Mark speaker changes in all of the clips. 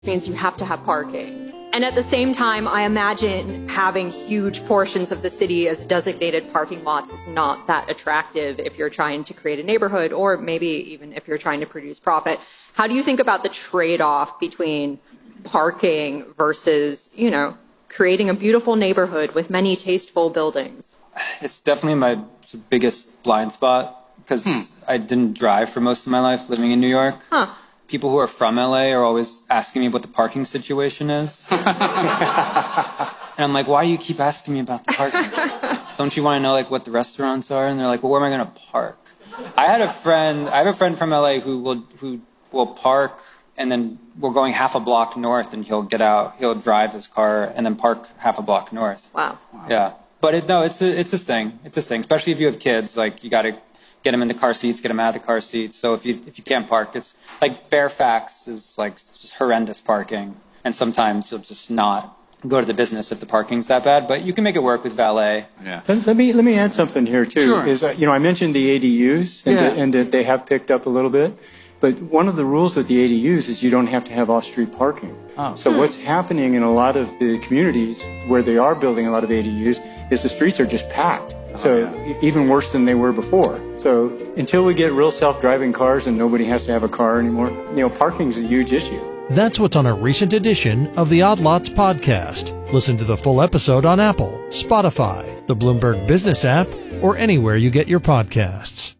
Speaker 1: means you have to have parking. And at the same time, I imagine having huge portions of the city as designated parking lots is not that attractive if you're trying to create a neighborhood, or maybe even if you're trying to produce profit. How do you think about the trade-off between parking versus, creating a beautiful neighborhood with many tasteful buildings?
Speaker 2: It's definitely my biggest blind spot because I didn't drive for most of my life living in New York. People who are from LA are always asking me what the parking situation is. And I'm like, why do you keep asking me about the parking? Don't you want to know what the restaurants are? And they're like, well, where am I going to park? I have a friend from LA who will park, and then we're going half a block north, and he'll get out, he'll drive his car and then park half a block north.
Speaker 1: Wow.
Speaker 2: Yeah. But it's a thing. It's a thing, especially if you have kids. You got to get them in the car seats, get them out of the car seats. So if you can't park, it's like Fairfax is just horrendous parking. And sometimes you'll just not go to the business if the parking's that bad. But you can make it work with valet.
Speaker 3: Yeah.
Speaker 4: Let me add something here too.
Speaker 3: Sure.
Speaker 4: Is I mentioned the ADUs and that they have picked up a little bit. But one of the rules with the ADUs is you don't have to have off-street parking.
Speaker 3: Oh.
Speaker 4: So what's happening in a lot of the communities where they are building a lot of ADUs is the streets are just packed. Even worse than they were before. So until we get real self-driving cars and nobody has to have a car anymore, parking is a huge issue.
Speaker 5: That's what's on a recent edition of the Odd Lots podcast. Listen to the full episode on Apple, Spotify, the Bloomberg Business app, or anywhere you get your podcasts.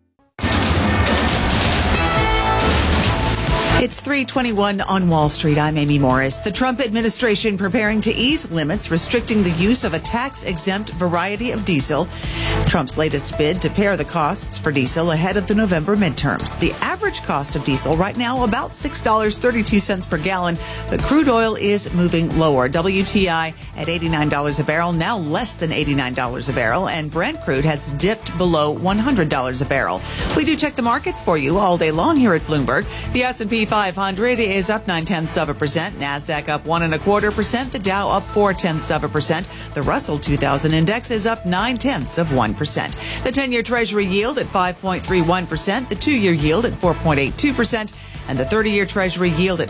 Speaker 6: It's 3:21 on Wall Street. I'm Amy Morris. The Trump administration preparing to ease limits restricting the use of a tax-exempt variety of diesel. Trump's latest bid to pare the costs for diesel ahead of the November midterms. The average cost of diesel right now about $6.32 per gallon, but crude oil is moving lower. WTI at $89 a barrel, now less than $89 a barrel, and Brent crude has dipped below $100 a barrel. We do check the markets for you all day long here at Bloomberg. The S&P 500 is up 0.9%. NASDAQ up 1.25%. The Dow up 0.4%. The Russell 2000 index is up 0.9%. The 10-year Treasury yield at 5.31%. The 2-year yield at 4.82%. And the 30-year Treasury yield at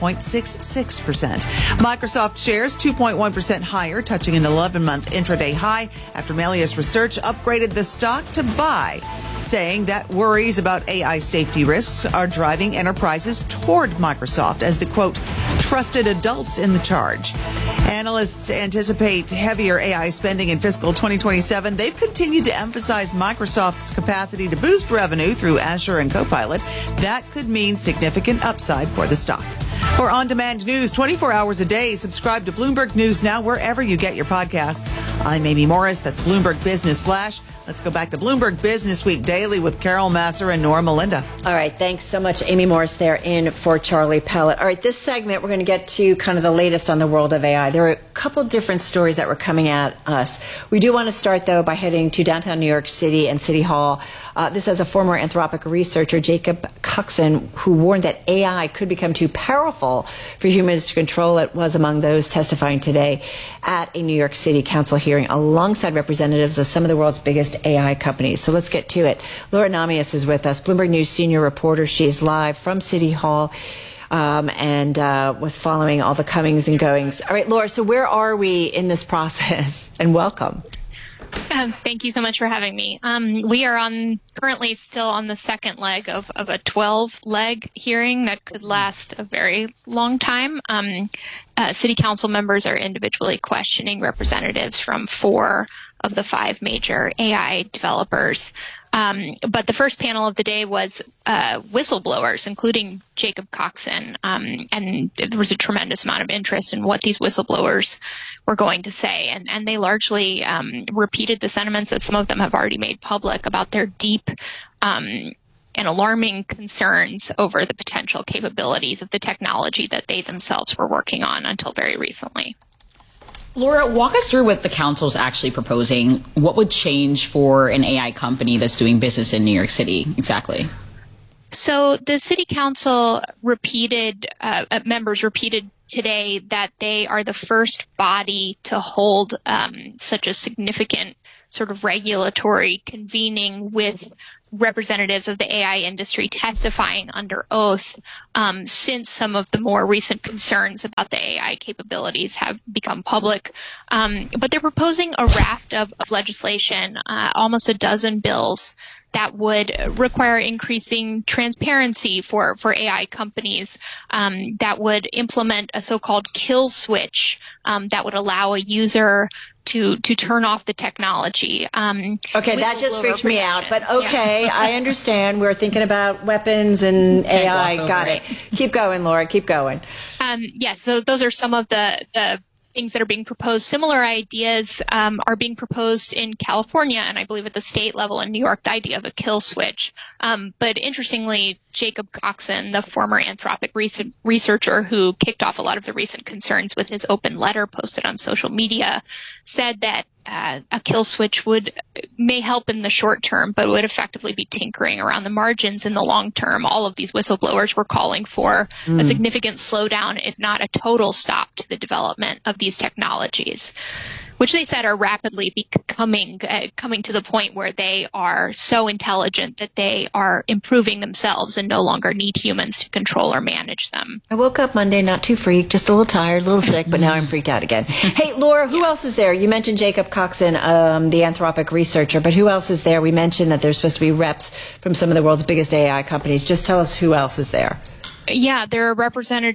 Speaker 6: 5.66%. Microsoft shares 2.1% higher, touching an 11-month intraday high after Melius Research upgraded the stock to buy, saying that worries about AI safety risks are driving enterprises toward Microsoft as the, quote, trusted adults in the charge. Analysts anticipate heavier AI spending in fiscal 2027. They've continued to emphasize Microsoft's capacity to boost revenue through Azure and Copilot. That could mean significant upside for the stock. For on-demand news 24 hours a day, subscribe to Bloomberg News Now wherever you get your podcasts. I'm Amy Morris. That's Bloomberg Business Flash. Let's go back to Bloomberg Business Week Daily with Carol Massar and Nora Melinda.
Speaker 7: All right. Thanks so much, Amy Morris, there in for Charlie Pellet. All right. This segment, we're going to get to kind of the latest on the world of AI. There are a couple different stories that were coming at us. We do want to start, though, by heading to downtown New York City and City Hall. This is a former Anthropic researcher, Jacob Coxon, who warned that AI could become too powerful for humans to control. It was among those testifying today at a New York City Council hearing alongside representatives of some of the world's biggest AI companies. So let's get to it. Laura Namias is with us, Bloomberg News senior reporter. She is live from City Hall and was following all the comings and goings. All right, Laura, so where are we in this process? And welcome.
Speaker 8: Thank you so much for having me. We are currently still on the second leg of a 12-leg hearing that could last a very long time. City council members are individually questioning representatives from 4 of the 5 major AI developers. But the first panel of the day was whistleblowers, including Jacob Coxon. And there was a tremendous amount of interest in what these whistleblowers were going to say. And they largely repeated the sentiments that some of them have already made public about their deep and alarming concerns over the potential capabilities of the technology that they themselves were working on until very recently.
Speaker 9: Laura, walk us through what the council's actually proposing. What would change for an AI company that's doing business in New York City exactly?
Speaker 8: So the city council members repeated today that they are the first body to hold such a significant sort of regulatory convening with representatives of the AI industry testifying under oath since some of the more recent concerns about the AI capabilities have become public. But they're proposing a raft of legislation, almost a dozen bills that would require increasing transparency for AI companies, that would implement a so-called kill switch that would allow a user to turn off the technology.
Speaker 7: Okay, that just freaked me out, but okay, yeah. I understand. We're thinking about weapons and AI. Got it. Keep going, Laura. Keep going.
Speaker 8: Yes, so those are some of the things that are being proposed. Similar ideas are being proposed in California, and I believe at the state level in New York, the idea of a kill switch. But interestingly, Jacob Coxon, the former Anthropic researcher who kicked off a lot of the recent concerns with his open letter posted on social media, said that a kill switch may help in the short term, but would effectively be tinkering around the margins in the long term. All of these whistleblowers were calling for a significant slowdown, if not a total stop to the development of these technologies, which they said are rapidly coming to the point where they are so intelligent that they are improving themselves and no longer need humans to control or manage them.
Speaker 7: I woke up Monday not too freaked, just a little tired, a little sick, but now I'm freaked out again. Hey, Laura, who else is there? You mentioned Jacob Coxon, the Anthropic researcher, but who else is there? We mentioned that there's supposed to be reps from some of the world's biggest AI companies. Just tell us who else is there.
Speaker 8: Yeah, there are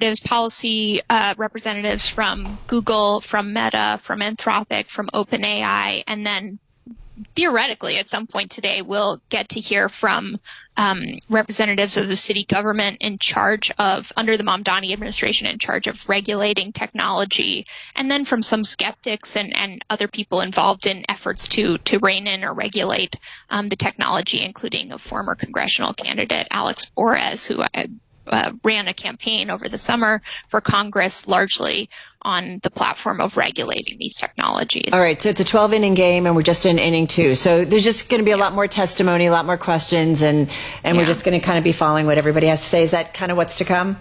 Speaker 8: policy representatives from Google, from Meta, from Anthropic, from OpenAI, and then theoretically at some point today we'll get to hear from representatives of the city government in charge of, under the Mamdani administration, in charge of regulating technology, and then from some skeptics and other people involved in efforts to rein in or regulate the technology, including a former congressional candidate, Alex Borez, who ran a campaign over the summer for Congress largely on the platform of regulating these technologies.
Speaker 7: All right, so it's a 12-inning game, and we're just in inning 2. So there's just going to be a lot more testimony, a lot more questions, and we're just going to kind of be following what everybody has to say. Is that kind of what's to come?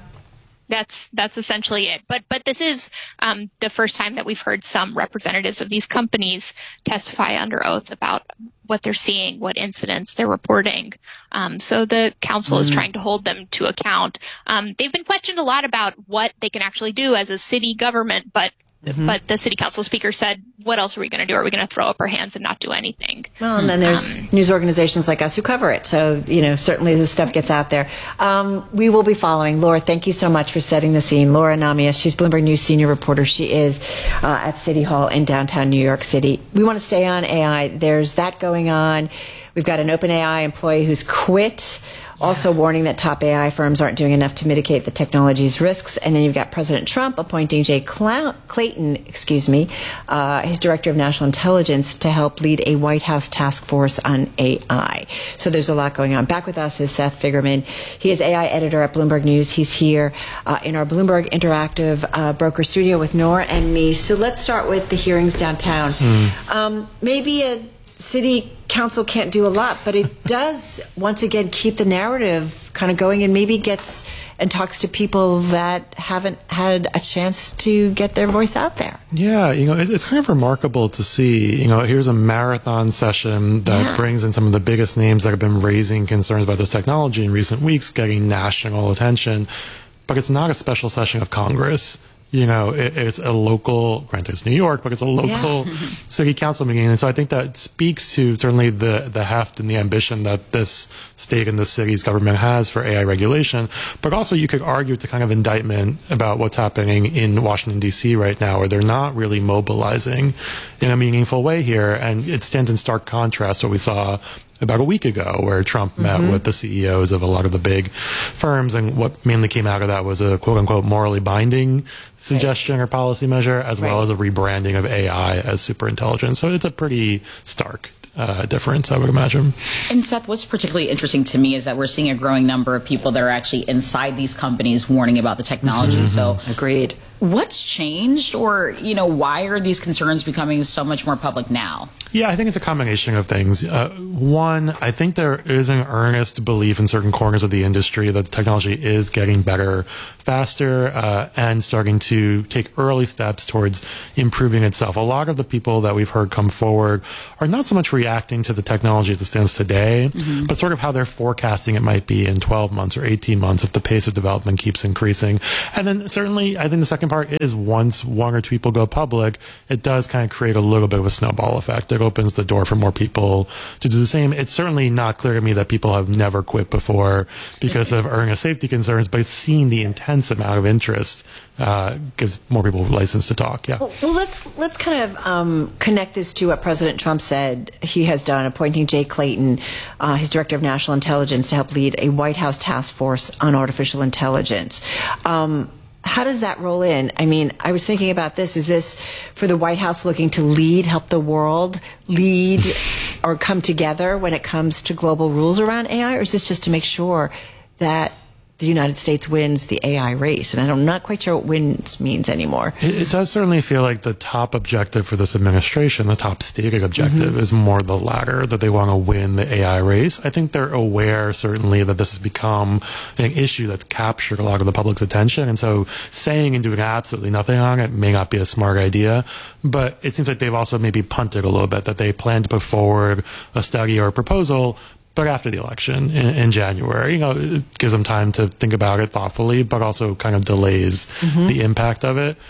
Speaker 8: That's essentially it. But this is the first time that we've heard some representatives of these companies testify under oath about what they're seeing, what incidents they're reporting. So the council is trying to hold them to account. They've been questioned a lot about what they can actually do as a city government, but the city council speaker said, what else are we going to do? Are we going to throw up our hands and not do anything?
Speaker 7: Well, and then there's news organizations like us who cover it. So, certainly this stuff gets out there. We will be following. Laura, thank you so much for setting the scene. Laura Namias, she's Bloomberg News senior reporter. She is at City Hall in downtown New York City. We want to stay on AI. There's that going on. We've got an OpenAI employee who's quit, also warning that top AI firms aren't doing enough to mitigate the technology's risks. And then you've got President Trump appointing Jay Clayton, his director of national intelligence, to help lead a White House task force on AI. So there's a lot going on. Back with us is Seth Figerman. He is AI editor at Bloomberg News. He's here in our Bloomberg Interactive broker studio with Nora and me. So let's start with the hearings downtown. Maybe a city council can't do a lot, but it does once again keep the narrative kind of going, and maybe gets and talks to people that haven't had a chance to get their voice out there.
Speaker 3: Yeah, it's kind of remarkable to see, here's a marathon session that brings in some of the biggest names that have been raising concerns about this technology in recent weeks, getting national attention, but it's not a special session of Congress. It's a local, granted it's New York, but it's a local city council meeting. And so I think that speaks to certainly the heft and the ambition that this state and the city's government has for AI regulation. But also you could argue it's a kind of indictment about what's happening in Washington, D.C. right now, where they're not really mobilizing in a meaningful way here. And it stands in stark contrast to what we saw about a week ago, where Trump met with the CEOs of a lot of the big firms, and what mainly came out of that was a quote-unquote morally binding suggestion or policy measure, as well as a rebranding of AI as superintelligence. So it's a pretty stark difference, I would imagine.
Speaker 9: And Seth, what's particularly interesting to me is that we're seeing a growing number of people that are actually inside these companies warning about the technology. So
Speaker 7: agreed.
Speaker 9: What's changed, or, why are these concerns becoming so much more public now?
Speaker 3: Yeah, I think it's a combination of things. One, I think there is an earnest belief in certain corners of the industry that the technology is getting better, faster, and starting to take early steps towards improving itself. A lot of the people that we've heard come forward are not so much reacting to the technology as it stands today, but sort of how they're forecasting it might be in 12 months or 18 months if the pace of development keeps increasing. And then certainly, I think the second part is once one or two people go public, it does kind of create a little bit of a snowball effect. It opens the door for more people to do the same. It's certainly not clear to me that people have never quit before because of earnest safety concerns, but seeing the intense amount of interest gives more people license to talk. Yeah.
Speaker 7: Well, let's kind of connect this to what President Trump said he has done, appointing Jay Clayton, his director of national intelligence, to help lead a White House task force on artificial intelligence. How does that roll in? I mean, I was thinking about this. Is this for the White House looking to lead, help the world lead or come together when it comes to global rules around AI? Or is this just to make sure that the United States wins the AI race? And I'm not quite sure what wins means anymore.
Speaker 3: It does certainly feel like the top objective for this administration, the top stated objective, is more the latter, that they want to win the AI race. I think they're aware, certainly, that this has become an issue that's captured a lot of the public's attention. And so saying and doing absolutely nothing on it may not be a smart idea. But it seems like they've also maybe punted a little bit, that they plan to put forward a study or a proposal but after the election in January. It gives them time to think about it thoughtfully, but also kind of delays the impact of it.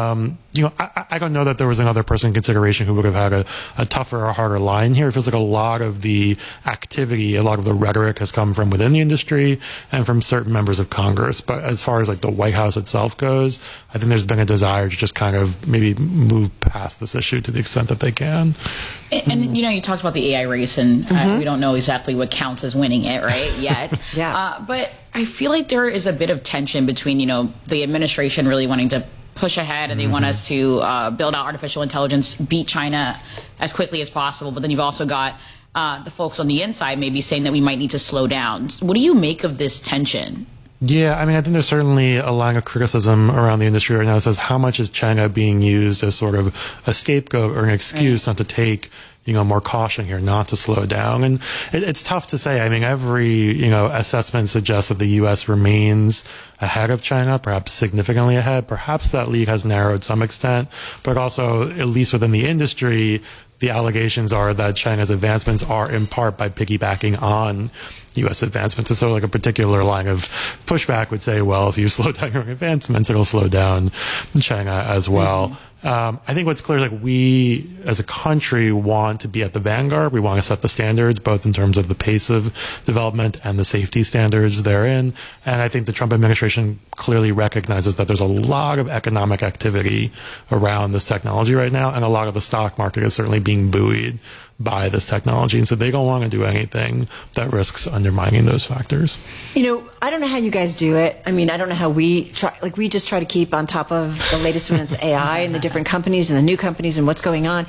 Speaker 3: I don't know that there was another person in consideration who would have had a tougher or harder line here. It feels like a lot of the activity, a lot of the rhetoric has come from within the industry and from certain members of Congress. But as far as like the White House itself goes, I think there's been a desire to just kind of maybe move past this issue to the extent that they can.
Speaker 9: And you talked about the AI race, and we don't know exactly what counts as winning it, right, yet.
Speaker 7: Yeah.
Speaker 9: But I feel like there is a bit of tension between, the administration really wanting to push ahead, and they want us to build out artificial intelligence, beat China as quickly as possible. But then you've also got the folks on the inside maybe saying that we might need to slow down. What do you make of this tension?
Speaker 3: Yeah, I mean, I think there's certainly a line of criticism around the industry right now that says how much is China being used as sort of a scapegoat or an excuse not to take more caution here, not to slow down. And it's tough to say. I mean, every, assessment suggests that the U.S. remains ahead of China, perhaps significantly ahead. Perhaps that lead has narrowed to some extent, but also, at least within the industry, the allegations are that China's advancements are in part by piggybacking on U.S. advancements. And so like a particular line of pushback would say, well, if you slow down your advancements, it'll slow down China as well. I think what's clear is like we as a country want to be at the vanguard. We want to set the standards, both in terms of the pace of development and the safety standards therein. And I think the Trump administration clearly recognizes that there's a lot of economic activity around this technology right now, and a lot of the stock market is certainly being buoyed by this technology. And so they don't want to do anything that risks undermining those factors.
Speaker 7: I don't know how you guys do it. I mean, I don't know how we try. Like, we just try to keep on top of the latest when it's AI and the different companies and the new companies and what's going on.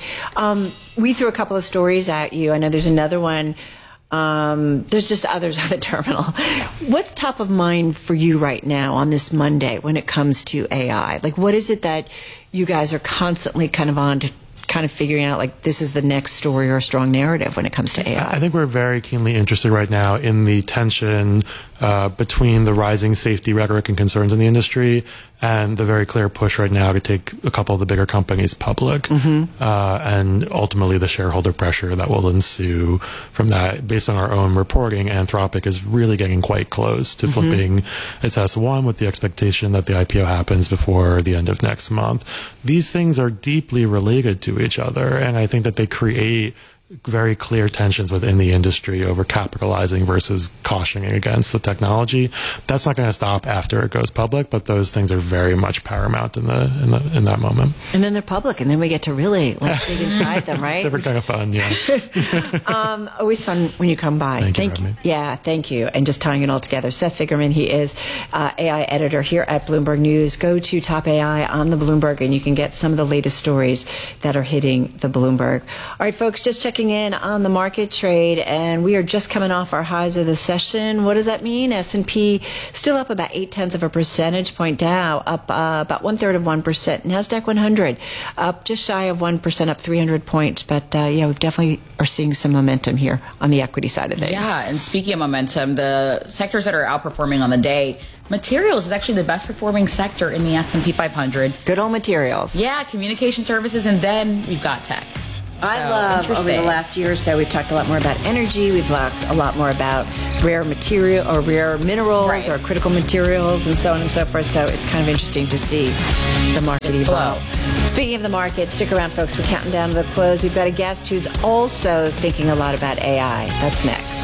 Speaker 7: We threw a couple of stories at you. I know there's another one. There's just others on the terminal. What's top of mind for you right now on this Monday when it comes to AI? Like, what is it that you guys are constantly kind of on to kind of figuring out, like, this is the next story or a strong narrative when it comes to AI?
Speaker 3: I think we're very keenly interested right now in the tension between the rising safety rhetoric and concerns in the industry and the very clear push right now to take a couple of the bigger companies public, and ultimately the shareholder pressure that will ensue from that. Based on our own reporting, Anthropic is really getting quite close to flipping its S1 with the expectation that the IPO happens before the end of next month. These things are deeply related to each other, and I think that they create very clear tensions within the industry over capitalizing versus cautioning against the technology. That's not going to stop after it goes public, but those things are very much paramount in that moment.
Speaker 7: And then they're public, and then we get to really dig inside them, right?
Speaker 3: Different kind of fun, yeah.
Speaker 7: Always fun when you come by.
Speaker 3: Thank you.
Speaker 7: Yeah, thank you. And just tying it all together, Seth Figgerman, he is AI editor here at Bloomberg News. Go to Top AI on the Bloomberg, and you can get some of the latest stories that are hitting the Bloomberg. All right, folks, just check checking in on the market trade, and we are just coming off our highs of the session. What does that mean? S&P still up about 0.8 of a percentage point. Dow up about 1/3 of 1%. NASDAQ 100 up just shy of 1%, up 300 points. But yeah, we definitely are seeing some momentum here on the equity side of things.
Speaker 9: Yeah, and speaking of momentum, the sectors that are outperforming on the day, materials is actually the best performing sector in the S&P 500.
Speaker 7: Good old materials.
Speaker 9: Yeah, communication services, and then we've got tech.
Speaker 7: I love over the last year or so, we've talked a lot more about energy. We've talked a lot more about rare material or rare minerals or critical materials and so on and so forth. So it's kind of interesting to see the market evolve. Speaking of the market, stick around, folks. We're counting down to the close. We've got a guest who's also thinking a lot about AI. That's next.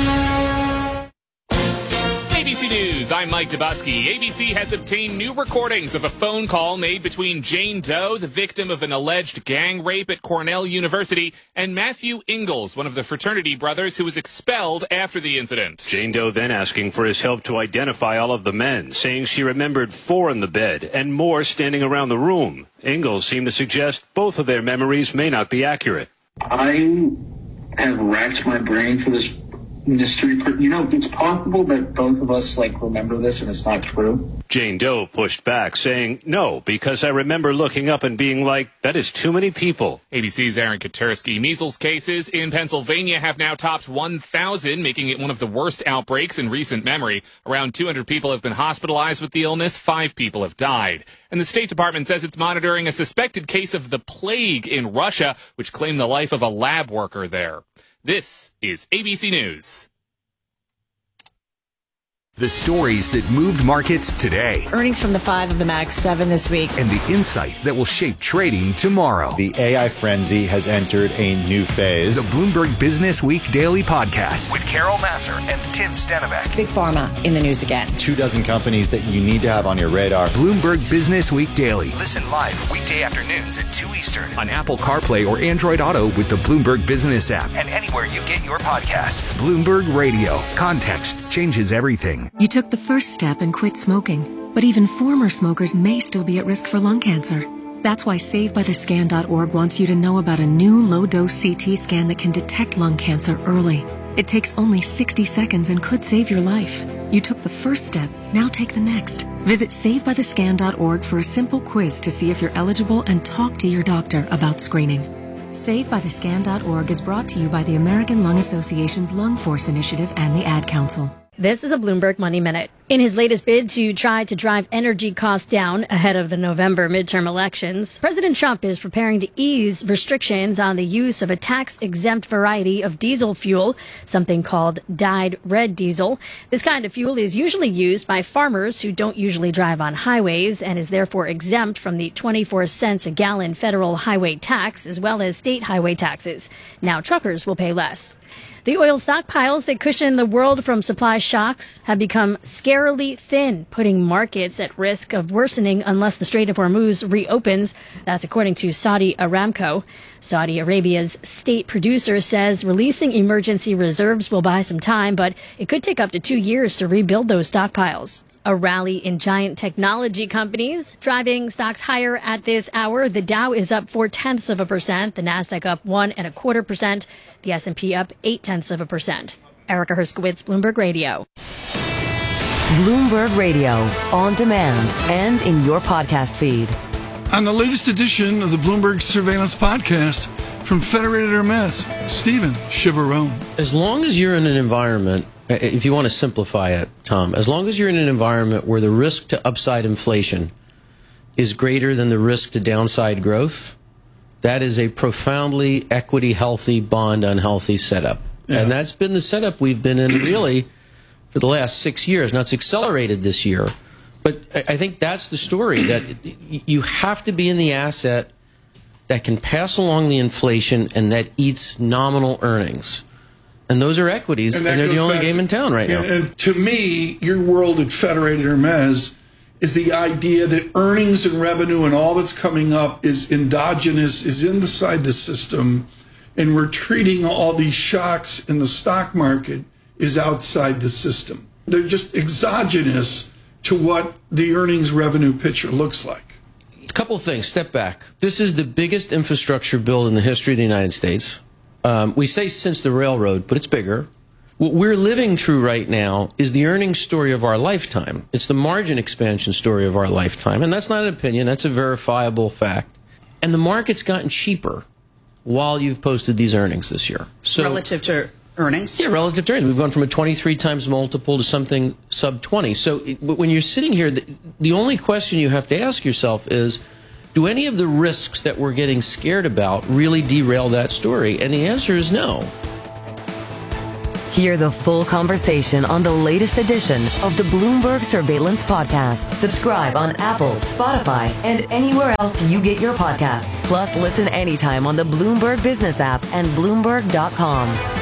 Speaker 10: ABC News, I'm Mike Dubusky. ABC has obtained new recordings of a phone call made between Jane Doe, the victim of an alleged gang rape at Cornell University, and Matthew Ingalls, one of the fraternity brothers who was expelled after the incident.
Speaker 11: Jane Doe then asking for his help to identify all of the men, saying she remembered 4 in the bed and more standing around the room. Ingalls seemed to suggest both of their memories may not be accurate.
Speaker 12: I have racked my brain for this mystery. You know, it's possible that both of us remember this and it's not true.
Speaker 11: Jane Doe pushed back, saying, no, because I remember looking up and being like, that is too many people.
Speaker 10: ABC's Aaron Katersky. Measles cases in Pennsylvania have now topped 1,000, making it one of the worst outbreaks in recent memory. Around 200 people have been hospitalized with the illness. 5 people have died. And the State Department says it's monitoring a suspected case of the plague in Russia, which claimed the life of a lab worker there. This is ABC News.
Speaker 13: The stories that moved markets today.
Speaker 7: Earnings from the 5 of the Mag 7 this week.
Speaker 13: And the insight that will shape trading tomorrow.
Speaker 14: The AI frenzy has entered a new phase.
Speaker 13: The Bloomberg Business Week Daily Podcast with Carol Massar and Tim Stenivek.
Speaker 7: Big Pharma in the news again.
Speaker 14: 24 companies that you need to have on your radar.
Speaker 13: Bloomberg Business Week Daily. Listen live weekday afternoons at 2 Eastern on Apple CarPlay or Android Auto with the Bloomberg Business app and anywhere you get your podcasts. Bloomberg Radio. Context changes everything.
Speaker 15: You took the first step and quit smoking, but even former smokers may still be at risk for lung cancer. That's why SaveByTheScan.org wants you to know about a new low-dose CT scan that can detect lung cancer early. It takes only 60 seconds and could save your life. You took the first step, now take the next. Visit SaveByTheScan.org for a simple quiz to see if you're eligible and talk to your doctor about screening. SaveByTheScan.org is brought to you by the American Lung Association's Lung Force Initiative and the Ad Council.
Speaker 16: This is a Bloomberg Money Minute. In his latest bid to try to drive energy costs down ahead of the November midterm elections, President Trump is preparing to ease restrictions on the use of a tax-exempt variety of diesel fuel, something called dyed red diesel. This kind of fuel is usually used by farmers who don't usually drive on highways and is therefore exempt from the 24 cents a gallon federal highway tax as well as state highway taxes. Now truckers will pay less. The oil stockpiles that cushion the world from supply shocks have become scarily thin, putting markets at risk of worsening unless the Strait of Hormuz reopens. That's according to Saudi Aramco. Saudi Arabia's state producer says releasing emergency reserves will buy some time, but it could take up to 2 years to rebuild those stockpiles. A rally in giant technology companies driving stocks higher at this hour. The Dow is up 0.4%, the Nasdaq up 1.25%, the S&P up 0.8%. Erica Herskowitz, Bloomberg Radio.
Speaker 17: Bloomberg Radio, on demand and in your podcast feed.
Speaker 18: On the latest edition of the Bloomberg Surveillance Podcast from Federated Hermes, Stephen Chivarone.
Speaker 19: As long as you're in an environment, if you want to simplify it, Tom, as long as you're in an environment where the risk to upside inflation is greater than the risk to downside growth, that is a profoundly equity healthy, bond unhealthy setup. Yeah. And that's been the setup we've been in really for the last 6 years. Now it's accelerated this year, but I think that's the story, that you have to be in the asset that can pass along the inflation and that eats nominal earnings. And those are equities, and they're the only game in town right now.
Speaker 18: And to me, your world at Federated Hermes is the idea that earnings and revenue and all that's coming up is endogenous, is inside the system, and we're treating all these shocks in the stock market is outside the system. They're just exogenous to what the earnings revenue picture looks like.
Speaker 19: A couple of things. Step back. This is the biggest infrastructure bill in the history of the United States. We say since the railroad, but it's bigger. What we're living through right now is the earnings story of our lifetime. It's the margin expansion story of our lifetime. And that's not an opinion. That's a verifiable fact. And the market's gotten cheaper while you've posted these earnings this year. So,
Speaker 6: relative to earnings?
Speaker 19: Yeah, relative to earnings. We've gone from a 23 times multiple to something sub 20. So when you're sitting here, the only question you have to ask yourself is, do any of the risks that we're getting scared about really derail that story? And the answer is no.
Speaker 17: Hear the full conversation on the latest edition of the Bloomberg Surveillance Podcast. Subscribe on Apple, Spotify, and anywhere else you get your podcasts. Plus, listen anytime on the Bloomberg Business app and Bloomberg.com.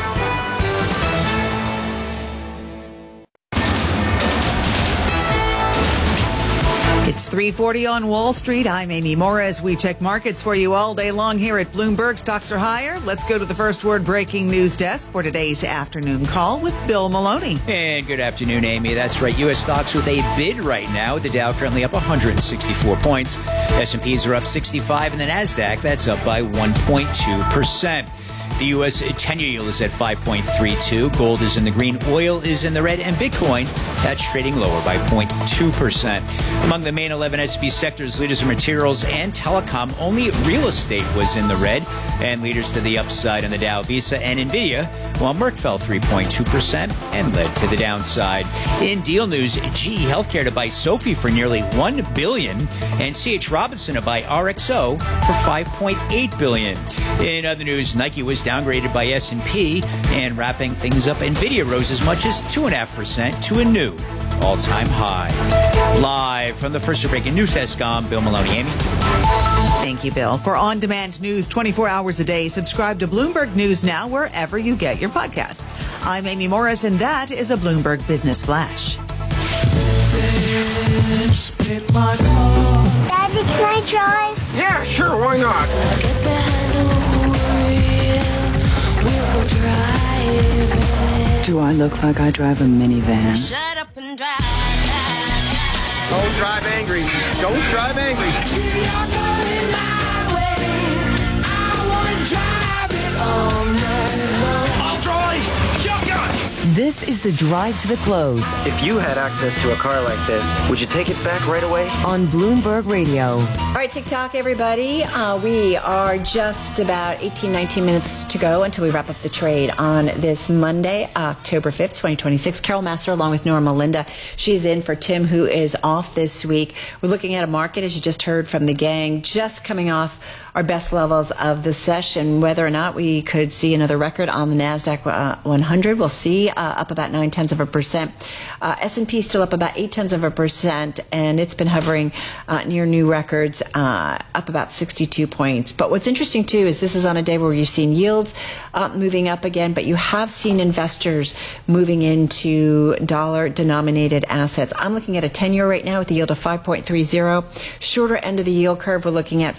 Speaker 6: It's 3:40 on Wall Street. I'm Amy Morris. We check markets for you all day long here at Bloomberg. Stocks are higher. Let's go to the First Word breaking news desk for today's afternoon call with Bill Maloney.
Speaker 20: And good afternoon, Amy. That's right. U.S. stocks with a bid right now. The Dow currently up 164 points. S&Ps are up 65, and the NASDAQ, that's up by 1.2%. The U.S. 10-year yield is at 5.32. Gold is in the green. Oil is in the red. And Bitcoin, that's trading lower by 0.2%. Among the main 11 S&P sectors, leaders in materials and telecom, only real estate was in the red. And leaders to the upside on the Dow, Visa and NVIDIA, while Merck fell 3.2% and led to the downside. In deal news, GE Healthcare to buy Sophie for nearly $1 billion and C.H. Robinson to buy RXO for $5.8 billion. In other news, Nike was downgraded by S&P, and wrapping things up, NVIDIA rose as much as 2.5% to a new all-time high. Live from the First Breaking News Desk, I'm Bill Maloney. Amy?
Speaker 6: Thank you, Bill. For on-demand news 24 hours a day, subscribe to Bloomberg News Now wherever you get your podcasts. I'm Amy Morris, and that is a Bloomberg Business Flash.
Speaker 21: Daddy, can I drive?
Speaker 22: Yeah, sure, why not?
Speaker 21: Let's get behind the wheel. We'll go driving.
Speaker 23: Do I look like I drive a minivan?
Speaker 21: Shut up and drive.
Speaker 22: Don't drive angry. Don't drive angry.
Speaker 21: You're going my way. I want to drive it all night long.
Speaker 22: I'll drive. Shotgun.
Speaker 17: This is the drive to the close.
Speaker 23: If you had access to a car like this, would you take it back right away?
Speaker 17: On Bloomberg Radio.
Speaker 7: All right, TikTok, everybody. We are just about 18, 19 minutes to go until we wrap up the trade on this Monday, October 5th, 2026. Carol Master, along with Norma Linda. She's in for Tim, who is off this week. We're looking at a market, as you just heard from the gang, just coming off our best levels of the session. Whether or not we could see another record on the NASDAQ 100, we'll see. Up about 0.9%. S&P still up about 0.8%, and it's been hovering near new records, up about 62 points. But what's interesting, too, is this is on a day where you've seen yields moving up again, but you have seen investors moving into dollar-denominated assets. I'm looking at a 10-year right now with a yield of 5.30. Shorter end of the yield curve, we're looking at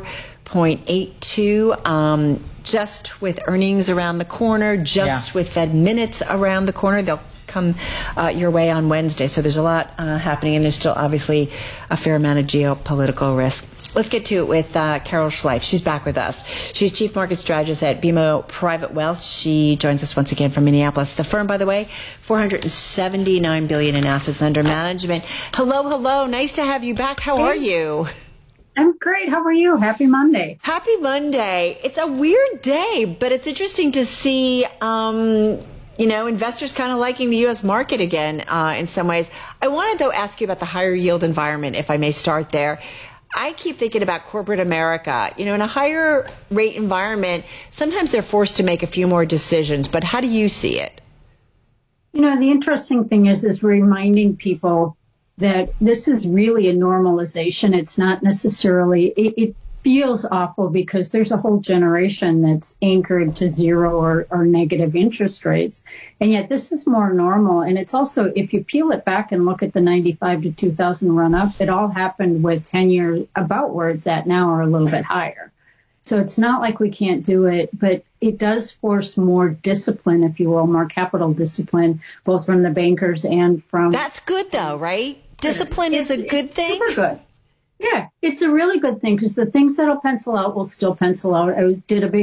Speaker 7: 4.82. Just with earnings around the corner, with Fed minutes around the corner. They'll come your way on Wednesday. So there's a lot happening, and there's still obviously a fair amount of geopolitical risk. Let's get to it with Carol Schleif. She's back with us. She's Chief Market Strategist at BMO Private Wealth. She joins us once again from Minneapolis. The firm, by the way, $479 billion in assets under management. Hello. Nice to have you back. How are you?
Speaker 24: I'm great. How are you? Happy Monday.
Speaker 7: Happy Monday. It's a weird day, but it's interesting to see, investors kind of liking the U.S. market again in some ways. I want to, though, ask you about the higher yield environment, if I may start there. I keep thinking about corporate America. In a higher rate environment, sometimes they're forced to make a few more decisions, but how do you see it?
Speaker 24: The interesting thing is reminding people that this is really a normalization. It's not necessarily, it feels awful because there's a whole generation that's anchored to zero or negative interest rates. And yet this is more normal. And it's also, if you peel it back and look at the 95 to 2000 run up, it all happened with 10 years about where it's at now or a little bit higher. So it's not like we can't do it, but it does force more discipline, if you will, more capital discipline, both from the bankers and from...
Speaker 7: That's good though, right? Discipline is a good thing?
Speaker 24: Super good. Yeah, it's a really good thing because the things that'll pencil out will still pencil out. I did a big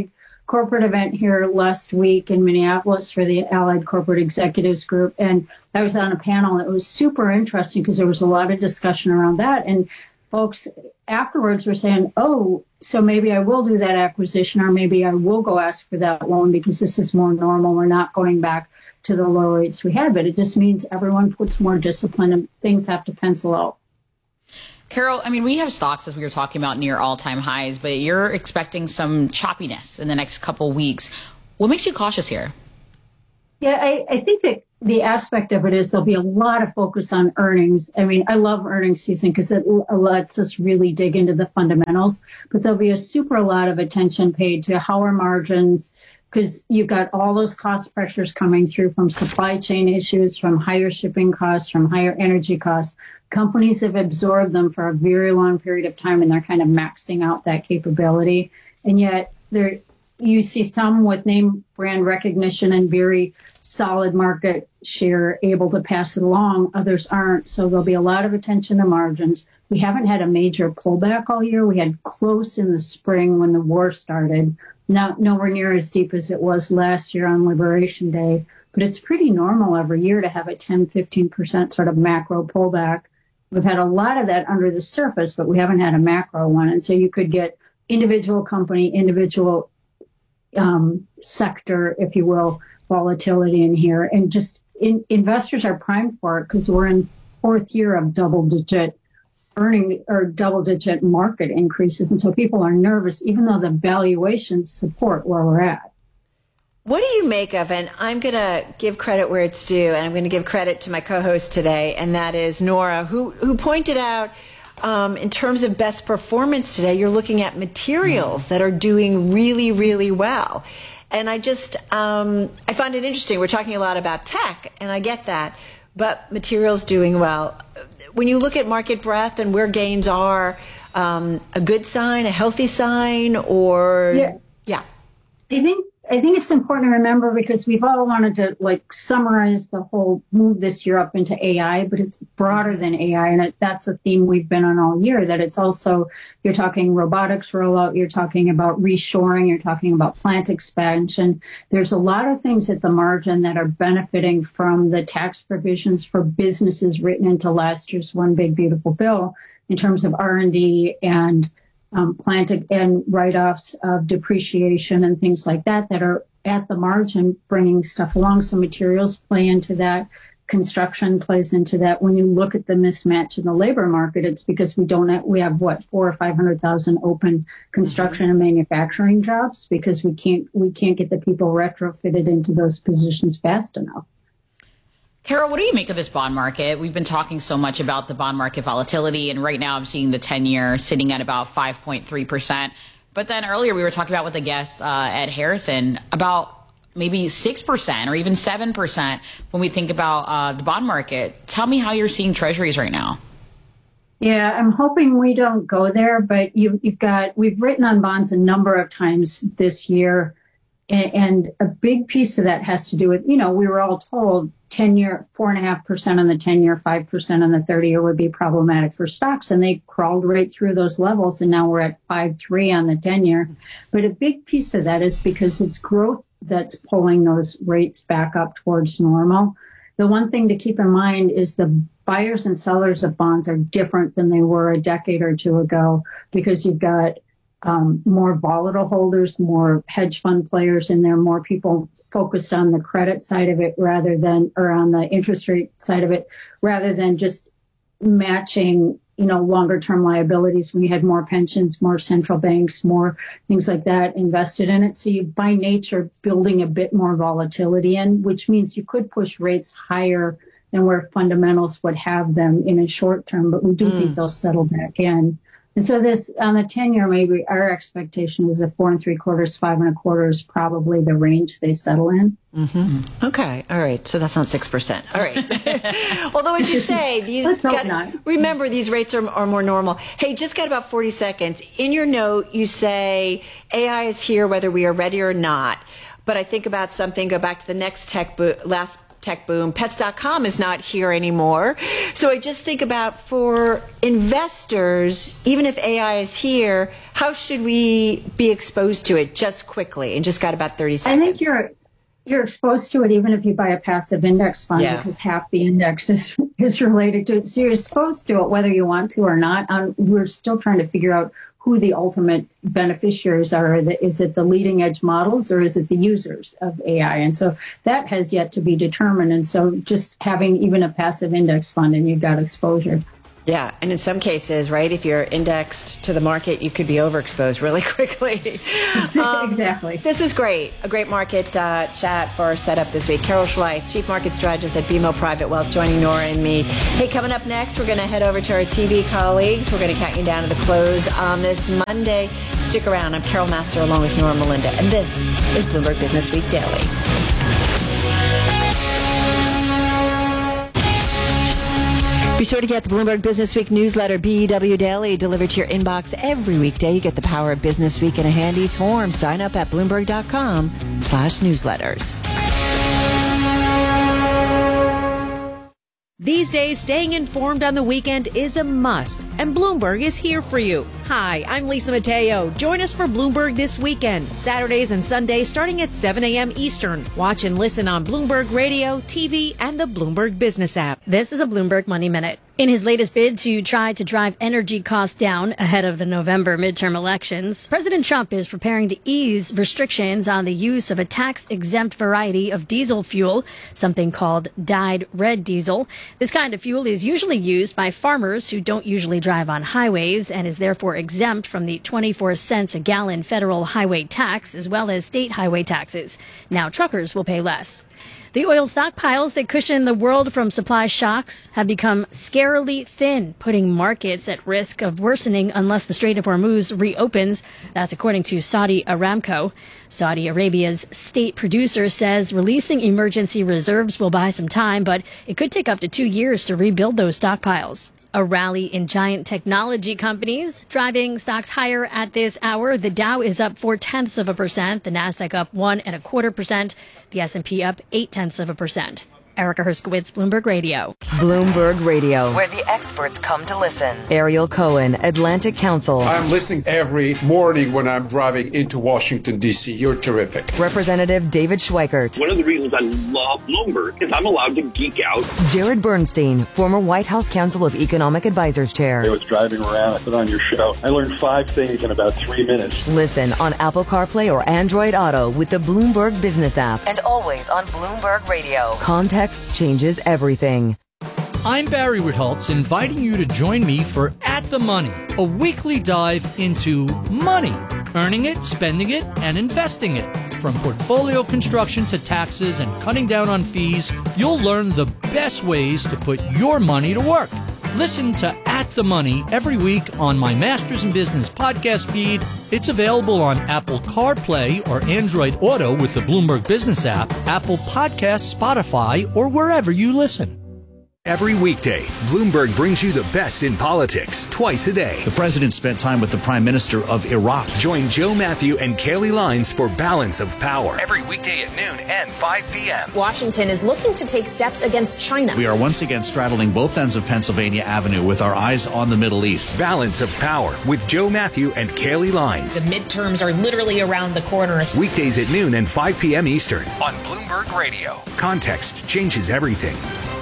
Speaker 24: corporate event here last week in Minneapolis for the Allied Corporate Executives Group. And I was on a panel. It was super interesting because there was a lot of discussion around that. And folks afterwards were saying, oh, so maybe I will do that acquisition, or maybe I will go ask for that loan because this is more normal. We're not going back to the low rates we had, but it just means everyone puts more discipline and things have to pencil out.
Speaker 9: Carol, I mean, we have stocks, as we were talking about, near all-time highs, but you're expecting some choppiness in the next couple weeks. What makes you cautious here?
Speaker 24: Yeah, I think that the aspect of it is there'll be a lot of focus on earnings. I mean, I love earnings season because it lets us really dig into the fundamentals, but there'll be a lot of attention paid to how are margins, because you've got all those cost pressures coming through from supply chain issues, from higher shipping costs, from higher energy costs. Companies have absorbed them for a very long period of time, and they're kind of maxing out that capability. And yet you see some with name brand recognition and very solid market share able to pass it along. Others aren't. So there'll be a lot of attention to margins. We haven't had a major pullback all year. We had close in the spring when the war started. Nowhere near as deep as it was last year on Liberation Day, but it's pretty normal every year to have a 10, 15% sort of macro pullback. We've had a lot of that under the surface, but we haven't had a macro one. And so you could get individual company, individual sector, if you will, volatility in here. And just investors are primed for it because we're in fourth year of double-digit earning or double-digit market increases. And so people are nervous, even though the valuations support where we're at.
Speaker 7: What do you make of, and I'm going to give credit where it's due, and I'm going to give credit to my co-host today, and that is Nora, who pointed out in terms of best performance today, you're looking at materials that are doing really, really well. And I just, I find it interesting. We're talking a lot about tech, and I get that, but materials doing well. When you look at market breadth and where gains are, a good sign, a healthy sign, or yeah.
Speaker 24: I think it's important to remember because we've all wanted to summarize the whole move this year up into AI, but it's broader than AI. And that's a theme we've been on all year, that it's also, you're talking robotics rollout, you're talking about reshoring, you're talking about plant expansion. There's a lot of things at the margin that are benefiting from the tax provisions for businesses written into last year's One Big Beautiful Bill in terms of R&D and plant and write-offs of depreciation and things like that are at the margin bringing stuff along. So materials play into that. Construction plays into that. When you look at the mismatch in the labor market, it's because we have 400,000 or 500,000 open construction and manufacturing jobs because we can't get the people retrofitted into those positions fast enough.
Speaker 9: Carol, what do you make of this bond market? We've been talking so much about the bond market volatility, and right now I'm seeing the 10-year sitting at about 5.3%. But then earlier we were talking about with a guest, Ed Harrison, about maybe 6% or even 7% when we think about the bond market. Tell me how you're seeing treasuries right now.
Speaker 24: Yeah, I'm hoping we don't go there, but we've written on bonds a number of times this year. And a big piece of that has to do with, we were all told 10-year, 4.5% on the 10-year, 5% on the 30-year would be problematic for stocks. And they crawled right through those levels. And now we're at 5.3 on the 10-year. But a big piece of that is because it's growth that's pulling those rates back up towards normal. The one thing to keep in mind is the buyers and sellers of bonds are different than they were a decade or two ago because you've got more volatile holders, more hedge fund players in there, more people focused on the credit side of it or on the interest rate side of it, rather than just matching, longer term liabilities when you had more pensions, more central banks, more things like that invested in it. So you, by nature, building a bit more volatility in, which means you could push rates higher than where fundamentals would have them in a short term, but we do think they'll settle back in. And so this, on the 10-year, maybe our expectation is 4 3/4, 5 1/4 is probably the range they settle in.
Speaker 7: Mm-hmm. Okay. All right. So that's not 6%. All right. Although, as you say, remember, these rates are more normal. Hey, just got about 40 seconds. In your note, you say AI is here whether we are ready or not. But I think about something, go back to the next last tech boom. Pets.com is not here anymore. So I just think about for investors, even if AI is here, how should we be exposed to it just quickly? And just got about 30 seconds.
Speaker 24: I think you're exposed to it even if you buy a passive index fund because half the index is related to it. So you're exposed to it whether you want to or not. We're still trying to figure out who the ultimate beneficiaries are. Is it the leading edge models or is it the users of AI? And so that has yet to be determined. And so just having even a passive index fund and you've got exposure.
Speaker 7: Yeah, and in some cases, right, if you're indexed to the market, you could be overexposed really quickly.
Speaker 24: Exactly.
Speaker 7: This was great. A great market chat for our setup this week. Carol Schleif, Chief Market Strategist at BMO Private Wealth, joining Nora and me. Hey, coming up next, we're going to head over to our TV colleagues. We're going to count you down to the close on this Monday. Stick around. I'm Carol Master along with Nora Melinda, and this is Bloomberg Business Week Daily. Be sure to get the Bloomberg Business Week newsletter, BEW Daily, delivered to your inbox every weekday. You get the power of Business Week in a handy form. Sign up at Bloomberg.com/newsletters.
Speaker 1: These days, staying informed on the weekend is a must, and Bloomberg is here for you. Hi, I'm Lisa Mateo. Join us for Bloomberg This Weekend, Saturdays and Sundays starting at 7 a.m. Eastern. Watch and listen on Bloomberg Radio, TV, and the Bloomberg Business app.
Speaker 16: This is a Bloomberg Money Minute. In his latest bid to try to drive energy costs down ahead of the November midterm elections, President Trump is preparing to ease restrictions on the use of a tax-exempt variety of diesel fuel, something called dyed red diesel. This kind of fuel is usually used by farmers who don't usually drive on highways and is therefore exempt from the 24 cents a gallon federal highway tax as well as state highway taxes. Now truckers will pay less. The oil stockpiles that cushion the world from supply shocks have become scarily thin, putting markets at risk of worsening unless the Strait of Hormuz reopens. That's according to Saudi Aramco. Saudi Arabia's state producer says releasing emergency reserves will buy some time, but it could take up to 2 years to rebuild those stockpiles. A rally in giant technology companies driving stocks higher at this hour. The Dow is up 0.4%, the Nasdaq up 1.25%, the S&P up 0.8%. Erica Herskowitz, Bloomberg Radio.
Speaker 17: Bloomberg Radio, where the experts come to listen. Ariel Cohen, Atlantic Council.
Speaker 2: I'm listening every morning when I'm driving into Washington, D.C. You're terrific.
Speaker 17: Representative David Schweikert.
Speaker 4: One of the reasons I love Bloomberg is I'm allowed to geek out.
Speaker 17: Jared Bernstein, former White House Council of Economic Advisors Chair.
Speaker 5: I was driving around, I put on your show. I learned 5 things in about 3 minutes.
Speaker 17: Listen on Apple CarPlay or Android Auto with the Bloomberg Business app. And always on Bloomberg Radio. Context changes everything.
Speaker 25: I'm Barry Ritholtz, inviting you to join me for At the Money, a weekly dive into money, earning it, spending it, and investing it. From portfolio construction to taxes and cutting down on fees, you'll learn the best ways to put your money to work. Listen to At the Money every week on my Masters in Business podcast feed. It's available on Apple CarPlay or Android Auto with the Bloomberg Business app, Apple Podcasts, Spotify, or wherever you listen.
Speaker 13: Every weekday, Bloomberg brings you the best in politics twice a day.
Speaker 26: The president spent time with the Prime Minister of Iraq.
Speaker 13: Join Joe Matthew and Kaylee Lines for Balance of Power every weekday at noon and 5 p.m.
Speaker 27: Washington is looking to take steps against China.
Speaker 26: We are once again straddling both ends of Pennsylvania Avenue with our eyes on the Middle East.
Speaker 13: Balance of Power with Joe Matthew and Kaylee Lines.
Speaker 27: The midterms are literally around the corner.
Speaker 13: Weekdays at noon and 5 p.m. Eastern on Bloomberg Radio. Context changes everything.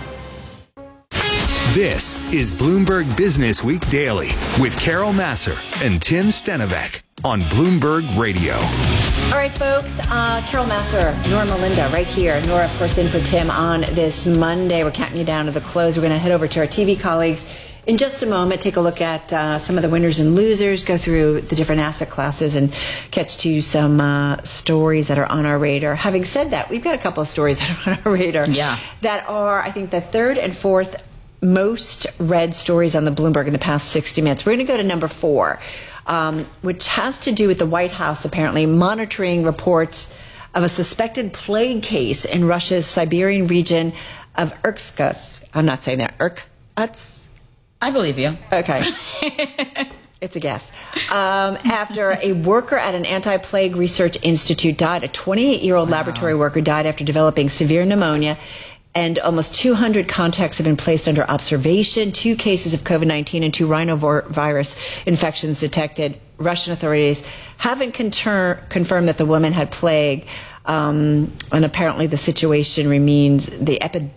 Speaker 13: This is Bloomberg Business Week Daily with Carol Massar and Tim Stenovec on Bloomberg Radio.
Speaker 7: All right, folks. Carol Massar, Nora Melinda, right here. Nora, of course, in for Tim on this Monday. We're counting you down to the close. We're going to head over to our TV colleagues in just a moment. Take a look at some of the winners and losers, go through the different asset classes, and catch to some stories that are on our radar. Having said that, we've got a couple of stories that are on our radar that are, I think, the third and fourth most read stories on the Bloomberg in the past 60 minutes. We're going to go to number 4, which has to do with the White House apparently monitoring reports of a suspected plague case in Russia's Siberian region of Irkutsk. I'm not saying that. Irkutsk?
Speaker 9: I believe you.
Speaker 7: Okay. It's a guess. After a worker at an anti-plague research institute died, a 28-year-old laboratory worker died after developing severe pneumonia and almost 200 contacts have been placed under observation. 2 cases of COVID-19 and 2 rhinovirus infections detected. Russian authorities haven't confirmed that the woman had plague, and apparently the situation remains the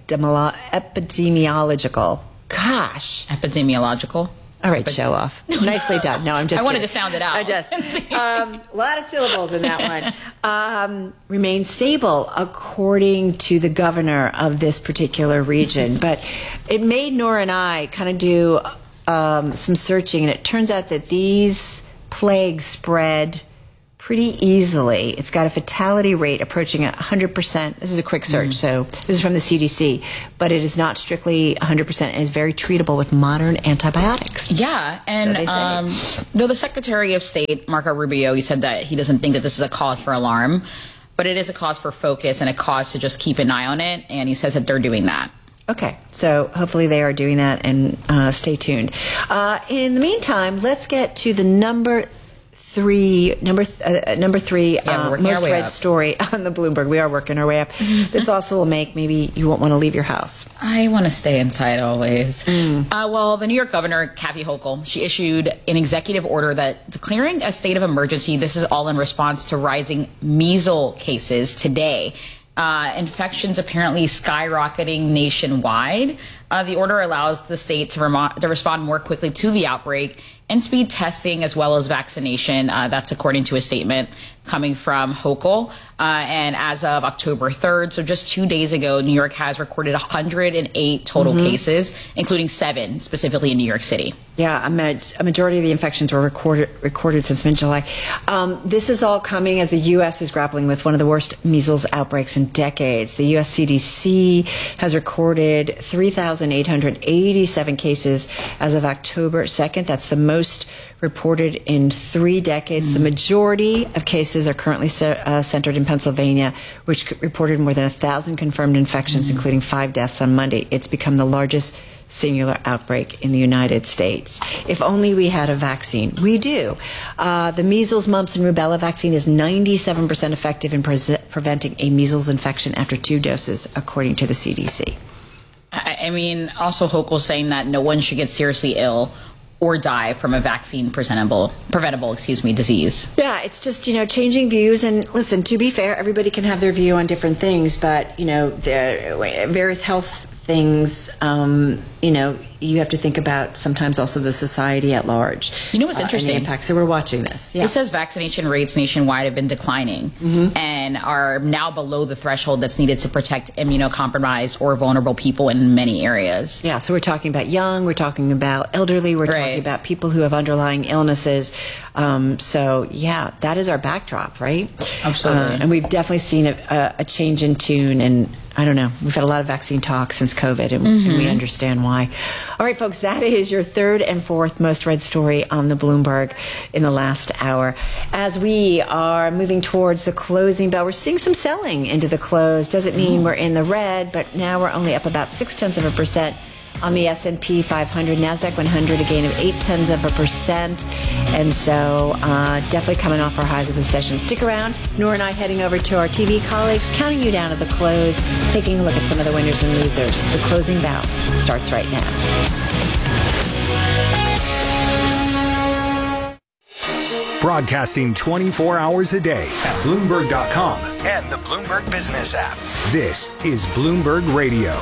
Speaker 7: epidemiological. Gosh.
Speaker 9: Epidemiological?
Speaker 7: All right, show off. Nicely done. No, I'm just
Speaker 9: I wanted
Speaker 7: kidding.
Speaker 9: to sound it out.
Speaker 7: I just. A lot of syllables in that one. Remains stable, according to the governor of this particular region. But it made Nora and I kind of do some searching, and it turns out that these plagues spread pretty easily. It's got a fatality rate approaching 100%. This is a quick search, so this is from the CDC, but it is not strictly 100% and is very treatable with modern antibiotics.
Speaker 9: Yeah, and though the Secretary of State, Marco Rubio, he said that he doesn't think that this is a cause for alarm, but it is a cause for focus and a cause to just keep an eye on it, and he says that they're doing that.
Speaker 7: Okay, so hopefully they are doing that, and stay tuned. In the meantime, let's get to the number three most read story on the Bloomberg. We are working our way up. This also will make maybe you won't want to leave your house.
Speaker 9: I want to stay inside always. Well, the New York governor, Kathy Hochul, she issued an executive order that declaring a state of emergency. This is all in response to rising measles cases today. Infections apparently skyrocketing nationwide. The order allows the state to respond more quickly to the outbreak and speed testing as well as vaccination. That's according to a statement coming from Hochul. And as of October 3rd, so just 2 days ago, New York has recorded 108 total cases, including 7 specifically in New York City.
Speaker 7: Yeah, a majority of the infections were recorded since mid-July. This is all coming as the U.S. is grappling with one of the worst measles outbreaks in decades. The U.S. CDC has recorded 3,887 cases as of October 2nd. That's the most reported in 3 decades. The majority of cases are currently centered in Pennsylvania, which reported more than 1,000 confirmed infections, including 5 deaths on Monday. It's become the largest singular outbreak in the United States. If only we had a vaccine. We do. The measles, mumps, and rubella vaccine is 97% effective in preventing a measles infection after 2 doses, according to the CDC.
Speaker 9: I mean, also Hochul saying that no one should get seriously ill or die from a vaccine preventable disease.
Speaker 7: Yeah, it's just, changing views. And listen, to be fair, everybody can have their view on different things, but, the various health things, you have to think about sometimes also the society at large.
Speaker 9: You know what's interesting?
Speaker 7: And the impact. So we're watching this. Yeah.
Speaker 9: It says vaccination rates nationwide have been declining and are now below the threshold that's needed to protect immunocompromised or vulnerable people in many areas.
Speaker 7: Yeah, so we're talking about young, we're talking about elderly, we're talking about people who have underlying illnesses. So, yeah, that is our backdrop, right?
Speaker 9: Absolutely.
Speaker 7: And we've definitely seen a change in tune, and I don't know, we've had a lot of vaccine talk since COVID, and we understand why. All right, folks, that is your 3rd and 4th most read story on the Bloomberg in the last hour. As we are moving towards the closing bell, we're seeing some selling into the close. Doesn't mean we're in the red, but now we're only up about 0.6% on the S&P 500, NASDAQ 100, a gain of 0.8%. And so definitely coming off our highs of the session. Stick around. Nora and I heading over to our TV colleagues, counting you down at the close, taking a look at some of the winners and losers. The closing bell starts right now.
Speaker 13: Broadcasting 24 hours a day at Bloomberg.com and the Bloomberg Business app. This is Bloomberg Radio.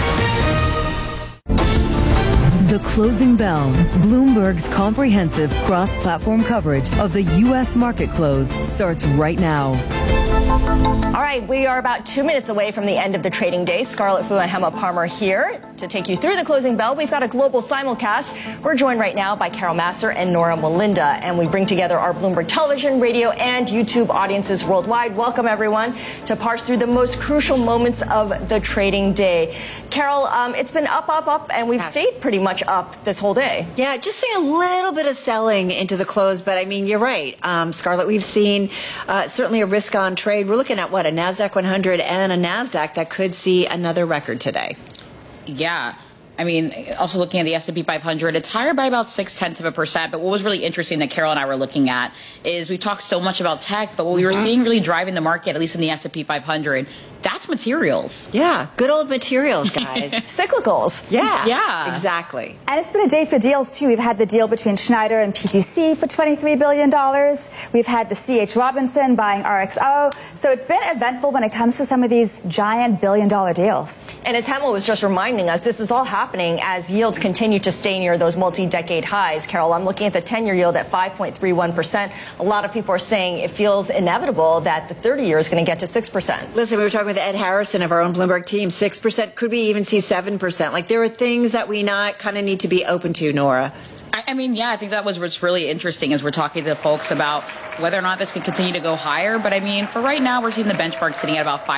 Speaker 17: The Closing Bell, Bloomberg's comprehensive cross-platform coverage of the U.S. market close, starts right now.
Speaker 3: All right, we are about 2 minutes away from the end of the trading day. Scarlett Fu and Hema Parmer here to take you through the closing bell. We've got a global simulcast. We're joined right now by Carol Massar and Nora Melinda, and we bring together our Bloomberg television, radio, and YouTube audiences worldwide. Welcome, everyone, to parse through the most crucial moments of the trading day. Carol, it's been up, and we've stayed pretty much up this whole day.
Speaker 7: Yeah, just seeing a little bit of selling into the close, but I mean, you're right, Scarlett. We've seen certainly a risk-on trade. We're looking at a NASDAQ 100 and a NASDAQ that could see another record today.
Speaker 9: Yeah. I mean, also looking at the S&P 500, it's higher by about 0.6%. But what was really interesting that Carol and I were looking at is we talked so much about tech, but what we were seeing really driving the market, at least in the S&P 500, that's materials.
Speaker 7: Yeah, good old materials, guys.
Speaker 3: Cyclicals.
Speaker 7: Yeah, exactly.
Speaker 8: And it's been a day for deals, too. We've had the deal between Schneider and PTC for $23 billion. We've had the C.H. Robinson buying RXO. So it's been eventful when it comes to some of these giant billion-dollar deals.
Speaker 3: And as Hema was just reminding us, this is all happening as yields continue to stay near those multi-decade highs. Carol, I'm looking at the 10-year yield at 5.31%. A lot of people are saying it feels inevitable that the 30-year is going to get to 6%.
Speaker 7: Listen, we were talking with Ed Harrison of our own Bloomberg team. 6%. Could we even see 7%? Like, there are things that we not kind of need to be open to, Nora.
Speaker 9: I mean, yeah, I think that was what's really interesting as we're talking to folks about whether or not this can continue to go higher. But I mean, for right now, we're seeing the benchmark sitting at about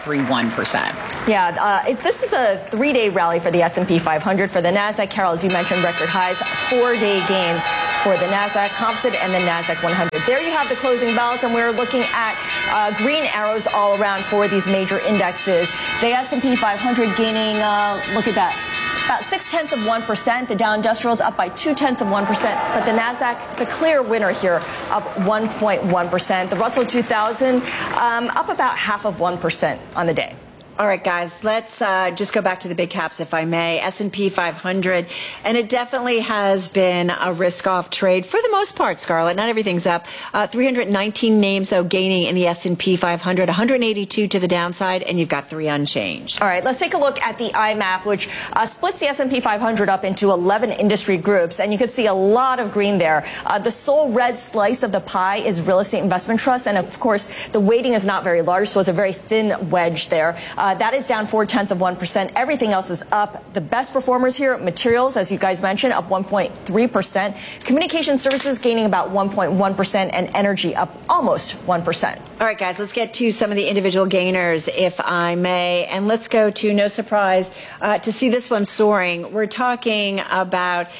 Speaker 9: 5.31%.
Speaker 3: Yeah, this is a 3-day rally for the S&P 500. For the NASDAQ, Carol, as you mentioned, record highs, 4-day gains for the NASDAQ Composite and the NASDAQ 100. There you have the closing bells, and we're looking at green arrows all around for these major indexes. The S&P 500 gaining, look at that, about 0.6%. The Dow Industrials up by 0.2%, but the Nasdaq, the clear winner here, up 1.1%. The Russell 2000 up about 0.5% on the day.
Speaker 7: All right, guys, let's just go back to the big caps, if I may. S&P 500, and it definitely has been a risk-off trade for the most part, Scarlett. Not everything's up. 319 names, though, gaining in the S&P 500, 182 to the downside, and you've got 3 unchanged.
Speaker 3: All right, let's take a look at the IMAP, which splits the S&P 500 up into 11 industry groups, and you can see a lot of green there. The sole red slice of the pie is real estate investment trust, and of course, the weighting is not very large, so it's a very thin wedge there. That is down 0.4%. Everything else is up. The best performers here, materials, as you guys mentioned, up 1.3%. Communication services gaining about 1.1%, and energy up almost 1%.
Speaker 7: All right, guys, let's get to some of the individual gainers, if I may. And let's go to, no surprise, to see this one soaring. We're talking about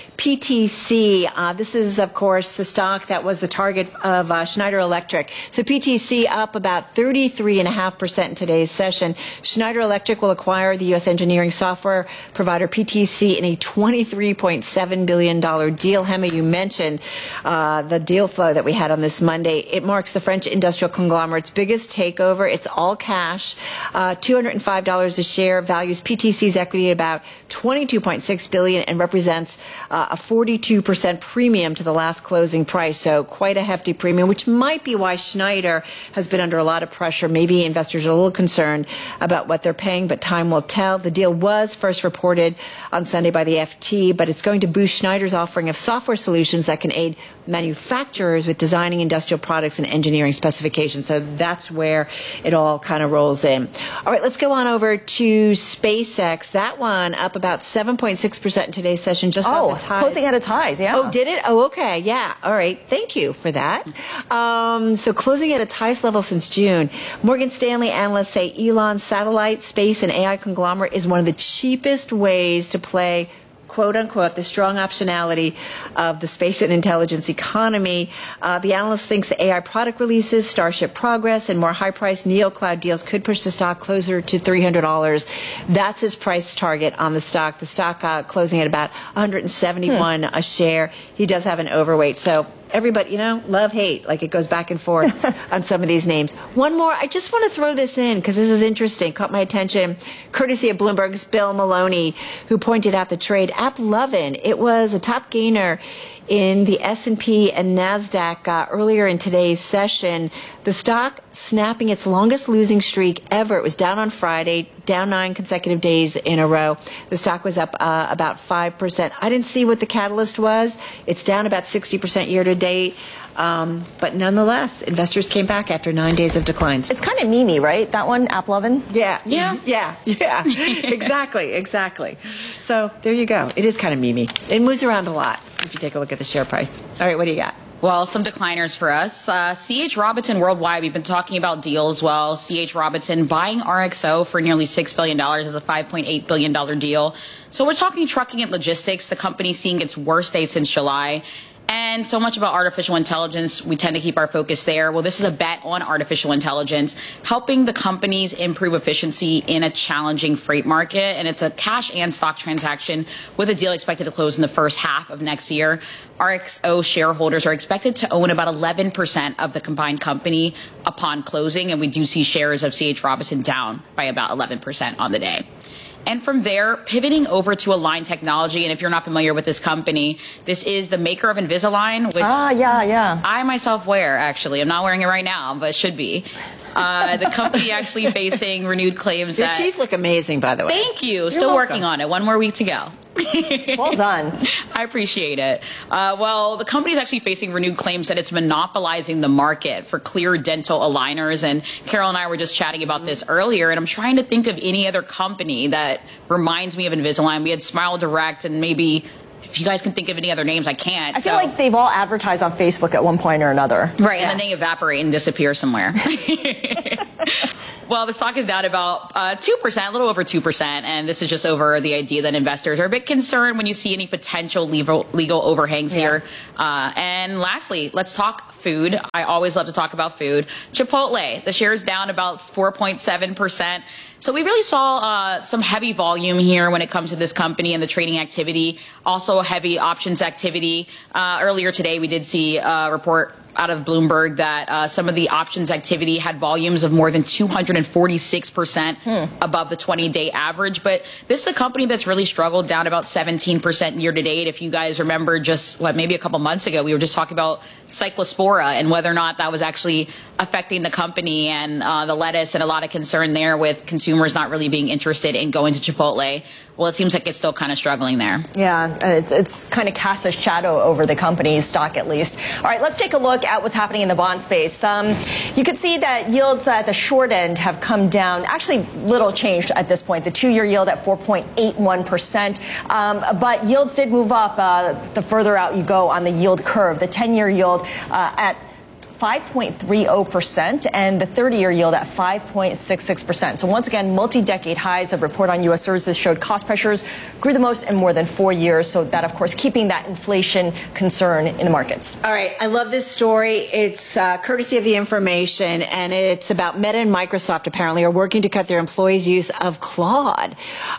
Speaker 7: PTC. This is, of course, the stock that was the target of Schneider Electric. So PTC up about 33.5% in today's session. Schneider Electric will acquire the U.S. engineering software provider PTC in a $23.7 billion deal. Hema, you mentioned the deal flow that we had on this Monday. It marks the French industrial conglomerate's biggest takeover. It's all cash. $205 a share, values PTC's equity at about $22.6 billion and represents a 42% premium to the last closing price. So quite a hefty premium, which might be why Schneider has been under a lot of pressure. Maybe investors are a little concerned about what they're paying, but time will tell. The deal was first reported on Sunday by the FT, but it's going to boost Schneider's offering of software solutions that can aid manufacturers with designing industrial products and engineering specifications. So that's where it all kind of rolls in. All right, let's go on over to SpaceX. That one up about 7.6% in today's session, just off its highs.
Speaker 3: Closing at its highs, yeah.
Speaker 7: Oh, did it? Oh, okay, yeah. All right, thank you for that. So closing at its highest level since June. Morgan Stanley analysts say Elon's satellite, space, and AI conglomerate is one of the cheapest ways to play, quote unquote, the strong optionality of the space and intelligence economy. The analyst thinks the AI product releases, Starship Progress, and more high-priced neo-cloud deals could push the stock closer to $300. That's his price target on the stock. The stock closing at about $171 a share. He does have an overweight, so everybody, love, hate, like it goes back and forth on some of these names. One more, I just want to throw this in because this is interesting, caught my attention, courtesy of Bloomberg's Bill Maloney, who pointed out the trade. AppLovin, it was a top gainer in the S&P and NASDAQ earlier in today's session. The stock snapping its longest losing streak ever. It was down on Friday, down 9 consecutive days in a row. The stock was up about 5%. I didn't see what the catalyst was. It's down about 60% year to date. But nonetheless, investors came back after 9 days of declines.
Speaker 3: It's kind of memey, right? That one, AppLovin?
Speaker 7: Yeah. Exactly. So there you go. It is kind of memey. It moves around a lot if you take a look at the share price. All right, what do you got?
Speaker 9: Well, some decliners for us. C.H. Robinson Worldwide, we've been talking about deals. Well, C.H. Robinson buying RXO for nearly $6 billion is a $5.8 billion deal. So we're talking trucking and logistics. The company seeing its worst day since July. And so much about artificial intelligence, we tend to keep our focus there. Well, this is a bet on artificial intelligence, helping the companies improve efficiency in a challenging freight market. And it's a cash and stock transaction with a deal expected to close in the first half of next year. RXO shareholders are expected to own about 11% of the combined company upon closing. And we do see shares of C.H. Robinson down by about 11% on the day. And from there, pivoting over to Align Technology. And if you're not familiar with this company, this is the maker of Invisalign, which I myself wear, actually. I'm not wearing it right now, but should be. The company actually facing renewed claims
Speaker 7: Your
Speaker 9: that...
Speaker 7: teeth look amazing, by the way.
Speaker 9: Thank you.
Speaker 7: You're
Speaker 9: Still
Speaker 7: welcome.
Speaker 9: working on it. One more week to go.
Speaker 3: Well done.
Speaker 9: I appreciate it. Well, the company is actually facing renewed claims that it's monopolizing the market for clear dental aligners. And Carol and I were just chatting about this earlier, and I'm trying to think of any other company that reminds me of Invisalign. We had Smile Direct, and maybe if you guys can think of any other names, I can't.
Speaker 3: I feel like they've all advertised on Facebook at one point or another.
Speaker 9: Right, and then they evaporate and disappear somewhere. Well, the stock is down about 2%, a little over 2%, and this is just over the idea that investors are a bit concerned when you see any potential legal overhangs here. And lastly, let's talk food. I always love to talk about food. Chipotle, the share is down about 4.7%. So we really saw some heavy volume here when it comes to this company and the trading activity. Also heavy options activity. Earlier today, we did see a report out of Bloomberg that some of the options activity had volumes of more than 246% above the 20-day average. But this is a company that's really struggled, down about 17% year to date. If you guys remember, just maybe a couple months ago, we were just talking about Cyclospora and whether or not that was actually affecting the company and the lettuce, and a lot of concern there with consumers not really being interested in going to Chipotle. Well, it seems like it's still kind of struggling there.
Speaker 3: Yeah, it's kind of cast a shadow over the company's stock, at least. All right, let's take a look at what's happening in the bond space. You can see that yields at the short end have come down. Actually, little changed at this point. The 2-year yield at 4.81%. But yields did move up the further out you go on the yield curve. The 10-year yield at 5.30% and the 30-year yield at 5.66%. So once again, multi-decade highs. A report on U.S. services showed cost pressures grew the most in more than 4 years. So that, of course, keeping that inflation concern in the markets.
Speaker 7: All right. I love this story. It's courtesy of The Information, and it's about Meta and Microsoft apparently are working to cut their employees' use of Claude.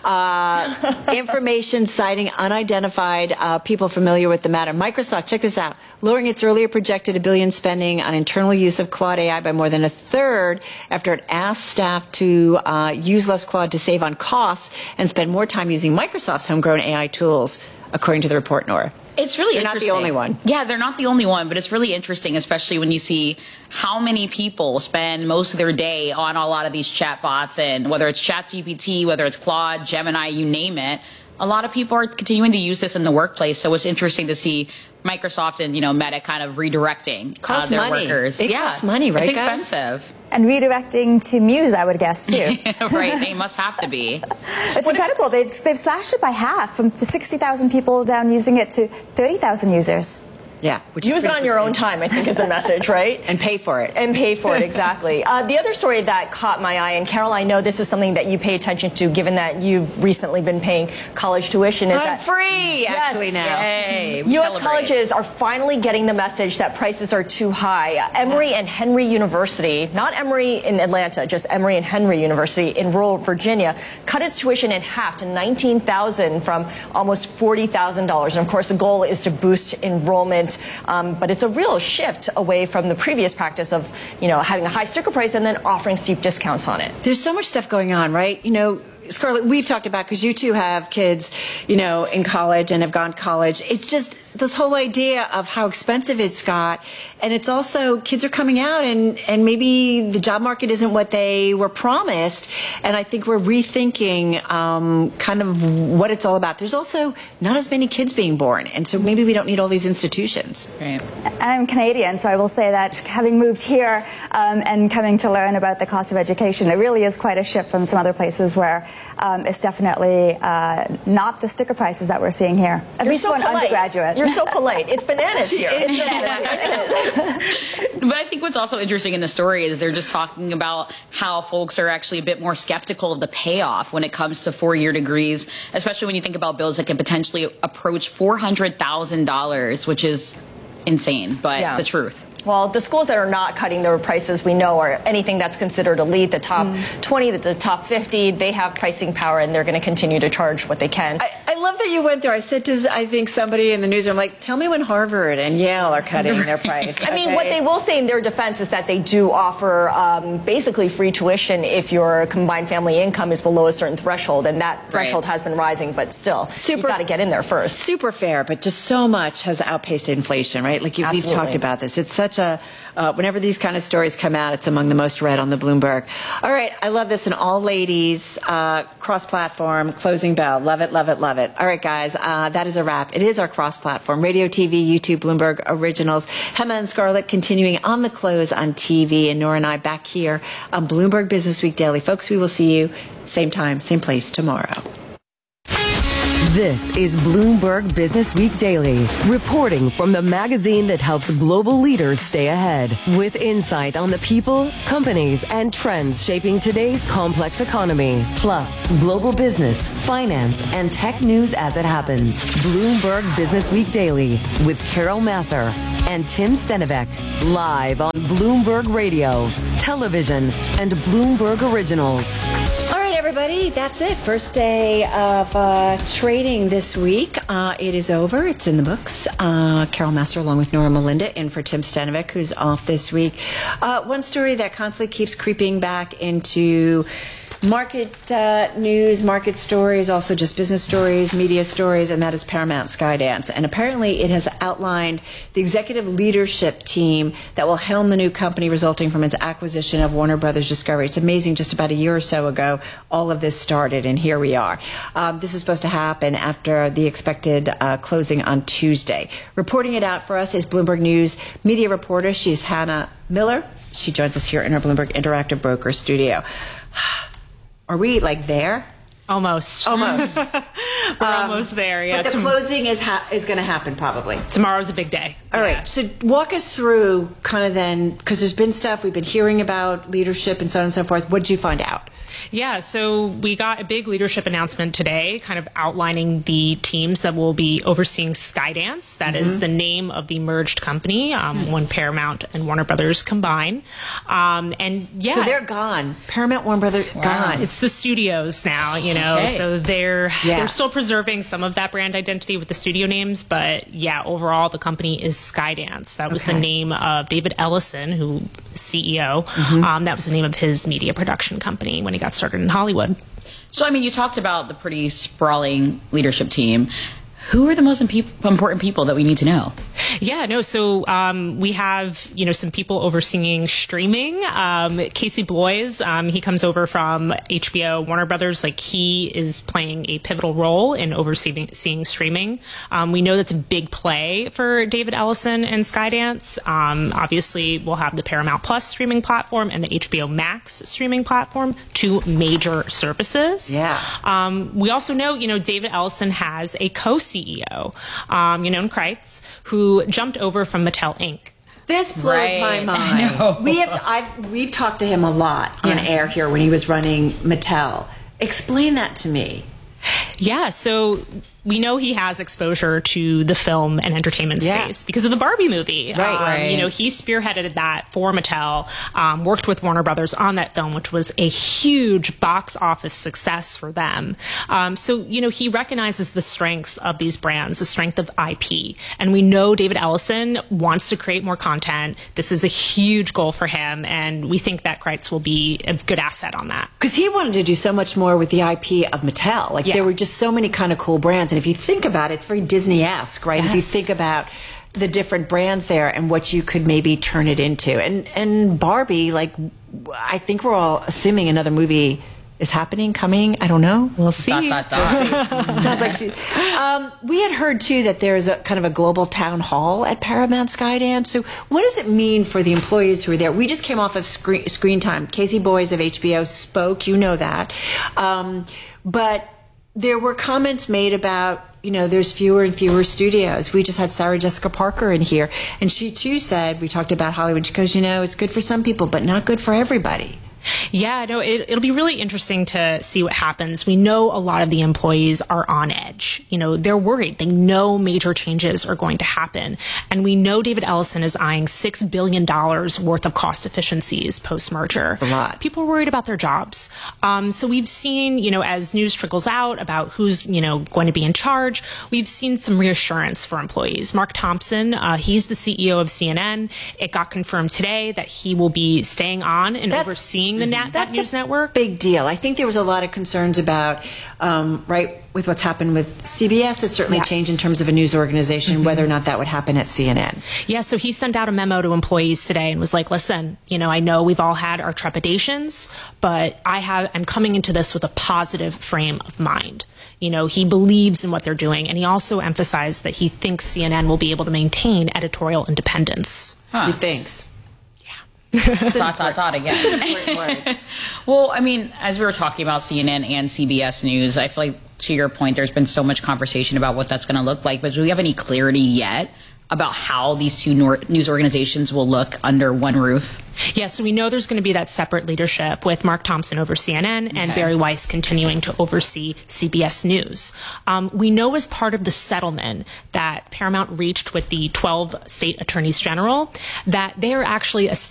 Speaker 7: Information citing unidentified people familiar with the matter. Microsoft, check this out, lowering its earlier projected $1 billion spending on internal use of Claude AI by more than a third after it asked staff to use less Claude to save on costs and spend more time using Microsoft's homegrown AI tools, according to the report, Nora.
Speaker 9: It's really
Speaker 7: They're
Speaker 9: interesting.
Speaker 7: not the only one.
Speaker 9: Yeah, they're not the only one, but it's really interesting, especially when you see how many people spend most of their day on a lot of these chatbots, and whether it's ChatGPT, whether it's Claude, Gemini, you name it. A lot of people are continuing to use this in the workplace, so it's interesting to see Microsoft and Meta kind of redirecting their workers.
Speaker 7: It costs money, right,
Speaker 9: It's
Speaker 7: guys?
Speaker 9: expensive.
Speaker 8: And redirecting to Muse, I would guess, too.
Speaker 9: Right, they must have to be.
Speaker 8: It's incredible. They've slashed it by half, from the 60,000 people down using it to 30,000 users.
Speaker 7: Yeah.
Speaker 3: Use it on your own time, I think, is the message, right?
Speaker 7: And pay for it.
Speaker 3: And pay for it, exactly. The other story that caught my eye, and Carol, I know this is something that you pay attention to, given that you've recently been paying college tuition, is
Speaker 7: I'm free, actually, now.
Speaker 9: Yay,
Speaker 3: U.S. colleges are finally getting the message that prices are too high. Emory and Henry University, not Emory in Atlanta, just Emory and Henry University in rural Virginia, cut its tuition in half to $19,000 from almost $40,000. And of course, the goal is to boost enrollment. But it's a real shift away from the previous practice of, having a high sticker price and then offering steep discounts on it.
Speaker 7: There's so much stuff going on, right? Scarlett, we've talked about, because you two have kids, in college and have gone to college. It's just this whole idea of how expensive it's got. And it's also, kids are coming out and maybe the job market isn't what they were promised. And I think we're rethinking kind of what it's all about. There's also not as many kids being born. And so maybe we don't need all these institutions.
Speaker 9: Right.
Speaker 8: I'm Canadian, so I will say that having moved here and coming to learn about the cost of education, it really is quite a shift from some other places where it's definitely not the sticker prices that we're seeing here. At least for an undergraduate.
Speaker 3: You're so polite. It's bananas here. It's bananas here.
Speaker 9: But I think what's also interesting in the story is they're just talking about how folks are actually a bit more skeptical of the payoff when it comes to 4-year degrees, especially when you think about bills that can potentially approach $400,000, which is insane, but the truth.
Speaker 3: Well, the schools that are not cutting their prices, we know, are anything that's considered elite, the top 20, the top 50. They have pricing power, and they're going to continue to charge what they can.
Speaker 7: I love that you went there. I said to, I think, somebody in the newsroom, like, tell me when Harvard and Yale are cutting their price.
Speaker 3: I mean, what they will say in their defense is that they do offer basically free tuition if your combined family income is below a certain threshold, and that threshold has been rising, but still, you've got to get in there first.
Speaker 7: Super fair, but just so much has outpaced inflation, right? Like, we've talked about this. It's such a, whenever these kind of stories come out, it's among the most read on the Bloomberg. All right, I love this. An all-ladies, cross-platform, closing bell. Love it, love it, love it. All right, guys, that is a wrap. It is our cross-platform. Radio, TV, YouTube, Bloomberg Originals. Hema and Scarlett continuing on the close on TV, and Nora and I back here on Bloomberg Business Week Daily. Folks, we will see you same time, same place tomorrow.
Speaker 17: This is Bloomberg Business Week Daily, reporting from the magazine that helps global leaders stay ahead, with insight on the people, companies, and trends shaping today's complex economy, plus global business, finance, and tech news as it happens. Bloomberg Business Week Daily with Carol Massar and Tim Stenivek, live on Bloomberg Radio, television, and Bloomberg Originals.
Speaker 7: Everybody, that's it. First day of trading this week. It is over. It's in the books. Carol Massar along with Nora Melinda in for Tim Stenivek, who's off this week. One story that constantly keeps creeping back into market news, market stories, also just business stories, media stories, and that is Paramount Skydance. And apparently it has outlined the executive leadership team that will helm the new company resulting from its acquisition of Warner Brothers Discovery. It's amazing, just about a year or so ago, all of this started, and here we are. This is supposed to happen after the expected closing on Tuesday. Reporting it out for us is Bloomberg News media reporter. She's Hannah Miller. She joins us here in our Bloomberg Interactive Broker studio. Are we like there?
Speaker 10: Almost.
Speaker 7: We're
Speaker 10: almost there, yeah.
Speaker 7: But the closing is going to happen probably.
Speaker 10: Tomorrow's a big day.
Speaker 7: All right. So walk us through kind of then, because there's been stuff we've been hearing about leadership and so on and so forth. What did you find out?
Speaker 10: Yeah, so we got a big leadership announcement today, kind of outlining the teams that will be overseeing Skydance. That is the name of the merged company when Paramount and Warner Brothers combine. And yeah,
Speaker 7: so they're gone. Paramount, Warner Brothers, gone.
Speaker 10: It's the studios now, you know. So they're still preserving some of that brand identity with the studio names, but yeah, overall the company is Skydance. That was the name of David Ellison, who CEO. That was the name of his media production company when he got started in Hollywood.
Speaker 9: So, I mean, you talked about the pretty sprawling leadership team. Who are the most important people that we need to know?
Speaker 10: Yeah, no, so we have, you know, some people overseeing streaming. Casey Bloys, he comes over from HBO, Warner Brothers. Like, he is playing a pivotal role in overseeing streaming. We know that's a big play for David Ellison and Skydance. Obviously, we'll have the Paramount Plus streaming platform and the HBO Max streaming platform, two major services. We also know, you know, David Ellison has a co-CEO, Yonon Kreitz, who jumped over from Mattel Inc.
Speaker 7: This blows my mind. We've talked to him a lot on air here when he was running Mattel. Explain that to me.
Speaker 10: Yeah, so we know he has exposure to the film and entertainment space because of the Barbie movie. You know, he spearheaded that for Mattel, worked with Warner Brothers on that film, which was a huge box office success for them. So, you know, he recognizes the strengths of these brands, the strength of IP. And we know David Ellison wants to create more content. This is a huge goal for him, and we think that Kreitz will be a good asset on that.
Speaker 7: Because he wanted to do so much more with the IP of Mattel. Like, there were just so many kind of cool brands. And if you think about it, it's very Disney-esque, right? If you think about the different brands there and what you could maybe turn it into. And Barbie, like, I think we're all assuming another movie is coming. I don't know. We'll see. Sounds like she. We had heard too that there's a kind of a global town hall at Paramount Skydance. So what does it mean for the employees who are there? We just came off of screen time. Casey Bloys of HBO spoke. You know that. But there were comments made about, you know, there's fewer and fewer studios. We just had Sarah Jessica Parker in here, and she too said, we talked about Hollywood, she goes, you know, it's good for some people, but not good for everybody.
Speaker 10: Yeah, no, it'll be really interesting to see what happens. We know a lot of the employees are on edge. You know, they're worried. They know major changes are going to happen. And we know David Ellison is eyeing $6 billion worth of cost efficiencies post-merger.
Speaker 7: A lot.
Speaker 10: People are worried about their jobs. So we've seen, you know, as news trickles out about who's, you know, going to be in charge, we've seen some reassurance for employees. Mark Thompson, he's the CEO of CNN. It got confirmed today that he will be staying on and overseeing the that news network.
Speaker 7: Big deal. I think there was a lot of concerns about, right, with what's happened with CBS has certainly changed in terms of a news organization, whether or not that would happen at CNN.
Speaker 10: Yeah, so he sent out a memo to employees today and was like, listen, you know, I know we've all had our trepidations, but I'm coming into this with a positive frame of mind. You know, he believes in what they're doing, and he also emphasized that he thinks CNN will be able to maintain editorial independence.
Speaker 7: He thinks.
Speaker 9: Dot again.
Speaker 7: It's an important word.
Speaker 9: Well, I mean, as we were talking about CNN and CBS News, I feel like, to your point, there's been so much conversation about what that's going to look like, but do we have any clarity yet about how these two news organizations will look under one roof?
Speaker 10: Yeah, so we know there's going to be that separate leadership with Mark Thompson over CNN and Barry Weiss continuing to oversee CBS News. We know as part of the settlement that Paramount reached with the 12 state attorneys general that they are actually